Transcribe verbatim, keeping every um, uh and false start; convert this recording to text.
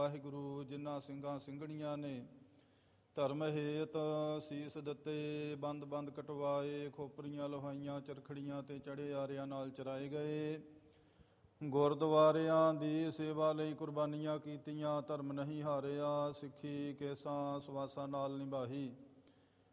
ਵਾਹਿਗੁਰੂ। ਜਿਨ੍ਹਾਂ ਸਿੰਘਾਂ ਸਿੰਘਣੀਆਂ ਨੇ ਧਰਮ ਹੇਤ ਸੀਸ ਦਿੱਤੇ, ਬੰਦ ਬੰਦ ਕਟਵਾਏ, ਖੋਪਰੀਆਂ ਲੋਹਾਈਆਂ, ਚਰਖੜੀਆਂ ਤੇ ਚੜੇ ਆਰਿਆਂ ਨਾਲ ਚਰਾਏ ਗਏ। ਗੁਰਦੁਆਰਿਆਂ ਦੀ ਸੇਵਾ ਲਈ ਕੁਰਬਾਨੀਆਂ ਕੀਤੀਆਂ, ਧਰਮ ਨਹੀਂ ਹਾਰਿਆ। ਸਿੱਖੀ ਕੇਸਾਂ ਸਵਾਸਾਂ ਨਾਲ ਨਿਭਾਈ,